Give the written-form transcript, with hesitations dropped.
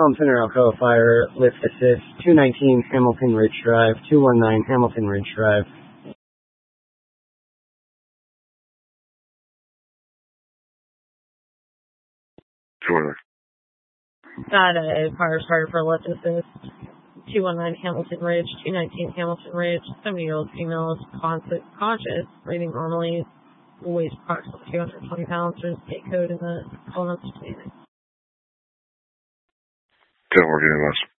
Palm Center Alcoa Fire, lift assist, 219 Hamilton Ridge Drive, 219 Hamilton Ridge Drive. Sure. Got a fire starter for lift assist, 219 Hamilton Ridge, 219 Hamilton Ridge, 70-year-old female, conscious, breathing normally, weighs approximately 220 pounds. There's a code in the call notes. 10 working in us.